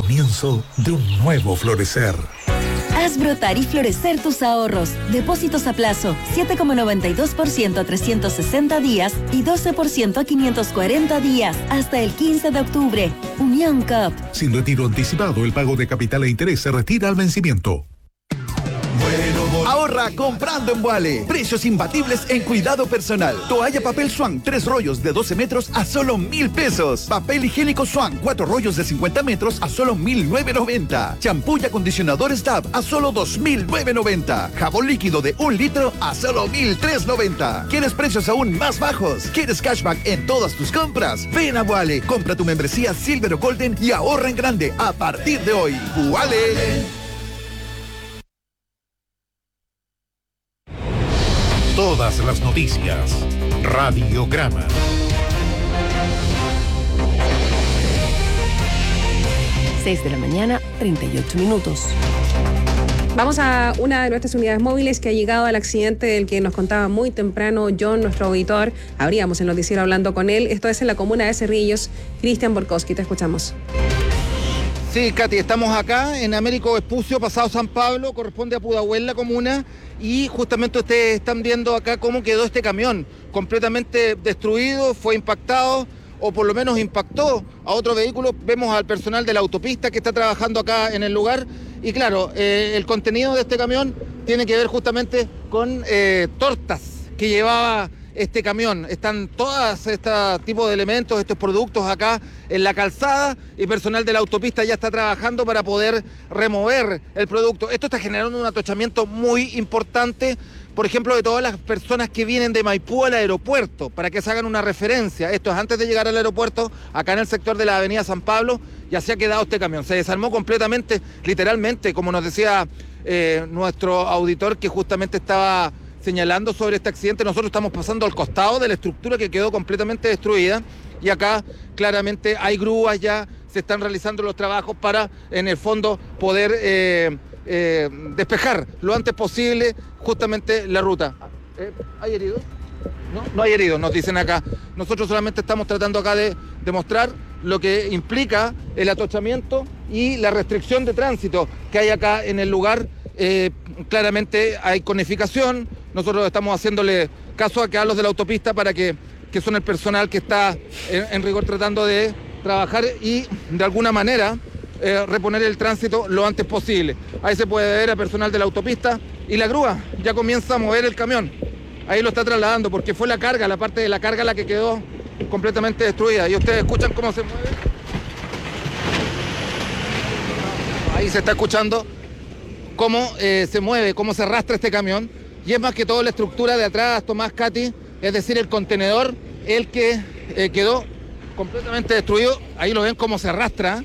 comienzo de un nuevo florecer. Haz brotar y florecer tus ahorros. Depósitos a plazo, 7,92% a 360 días y 12% a 540 días, hasta el 15 de octubre. Unión COP. Sin retiro anticipado, el pago de capital e interés se retira al vencimiento. Ahorra comprando en Wale. Precios imbatibles en cuidado personal. Toalla papel Swan, 3 rollos de 12 metros a solo 1,000 pesos. Papel higiénico Swan, 4 rollos de 50 metros a solo 1,990. Champú y acondicionadores Dab a solo 2,990. Jabón líquido de 1 litro a solo 1,390. ¿Quieres precios aún más bajos? ¿Quieres cashback en todas tus compras? Ven a Wale, compra tu membresía Silver o Golden y ahorra en grande a partir de hoy. Wale. Todas las noticias. Radiograma. Seis de la mañana, 38 minutos. Vamos a una de nuestras unidades móviles que ha llegado al accidente del que nos contaba muy temprano John, nuestro auditor. Abríamos el noticiero hablando con él. Esto es en la comuna de Cerrillos. Cristian Borkowski, te escuchamos. Sí, Katy, estamos acá en Américo Vespucio, pasado San Pablo, corresponde a Pudahuel, la comuna, y justamente ustedes están viendo acá cómo quedó este camión, completamente destruido, fue impactado, o por lo menos impactó a otro vehículo. Vemos al personal de la autopista que está trabajando acá en el lugar, y claro, el contenido de este camión tiene que ver justamente con tortas que llevaba este camión. Están todas este tipo de elementos, estos productos acá en la calzada, y personal de la autopista ya está trabajando para poder remover el producto. Esto está generando un atochamiento muy importante, por ejemplo, de todas las personas que vienen de Maipú al aeropuerto, para que se hagan una referencia. Esto es antes de llegar al aeropuerto, acá en el sector de la avenida San Pablo, ya se ha quedado este camión. Se desarmó completamente, literalmente, como nos decía nuestro auditor que justamente estaba señalando sobre este accidente. Nosotros estamos pasando al costado de la estructura que quedó completamente destruida, y acá claramente hay grúas, ya se están realizando los trabajos para, en el fondo, poder despejar lo antes posible justamente la ruta. ¿Hay heridos? No hay heridos, nos dicen acá. Nosotros solamente estamos tratando acá de demostrar lo que implica el atochamiento y la restricción de tránsito que hay acá en el lugar. Claramente hay conificación. Nosotros estamos haciéndole caso acá a los de la autopista para que son el personal que está en rigor tratando de trabajar y de alguna manera reponer el tránsito lo antes posible. Ahí se puede ver al personal de la autopista, y la grúa ya comienza a mover el camión. Ahí lo está trasladando porque fue la carga, la parte de la carga la que quedó completamente destruida. Y ustedes escuchan cómo se mueve. Ahí se está escuchando cómo se mueve, cómo se arrastra este camión. Y es más que todo la estructura de atrás, Tomás, Katy, es decir, el contenedor, el que quedó completamente destruido. Ahí lo ven cómo se arrastra.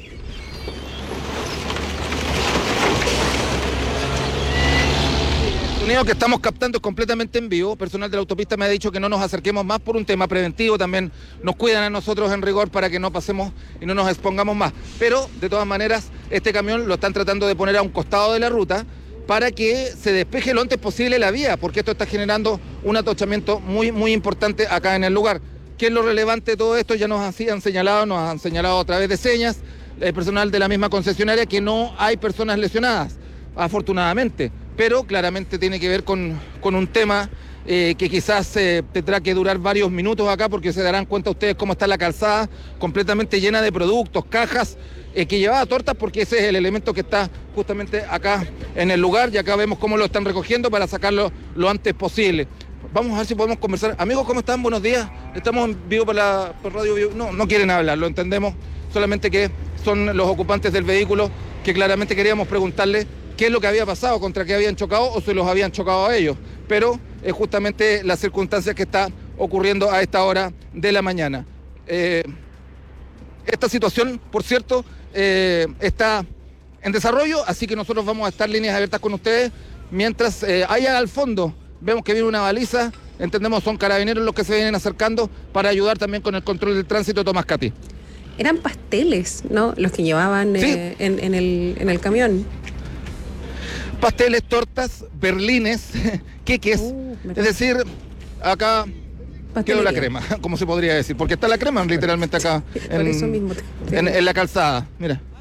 El sonido que estamos captando es completamente en vivo. Personal de la autopista me ha dicho que no nos acerquemos más por un tema preventivo. También nos cuidan a nosotros en rigor para que no pasemos y no nos expongamos más. Pero, de todas maneras, este camión lo están tratando de poner a un costado de la ruta para que se despeje lo antes posible la vía, porque esto está generando un atochamiento muy, muy importante acá en el lugar. ¿Qué es lo relevante de todo esto? Ya nos han señalado a través de señas, el personal de la misma concesionaria, que no hay personas lesionadas, afortunadamente, pero claramente tiene que ver con un tema que quizás tendrá que durar varios minutos acá, porque se darán cuenta ustedes cómo está la calzada, completamente llena de productos, cajas, que llevaba tortas, porque ese es el elemento que está justamente acá en el lugar, y acá vemos cómo lo están recogiendo para sacarlo lo antes posible. Vamos a ver si podemos conversar. Amigos, ¿cómo están? Buenos días. Estamos en vivo por Radio Vivo. No quieren hablar, lo entendemos, solamente que son los ocupantes del vehículo, que claramente queríamos preguntarle qué es lo que había pasado, contra qué habían chocado o si los habían chocado a ellos. Pero es justamente las circunstancias que está ocurriendo a esta hora de la mañana. Esta situación, por cierto, está en desarrollo, así que nosotros vamos a estar líneas abiertas con ustedes. Mientras allá al fondo vemos que viene una baliza, entendemos son carabineros los que se vienen acercando para ayudar también con el control del tránsito. Tomás, Katy. Eran pasteles, ¿no?, los que llevaban sí, en el camión. Pasteles, tortas, berlines, queques, es decir, acá quedó la crema, como se podría decir, porque está la crema literalmente acá en la calzada, mira.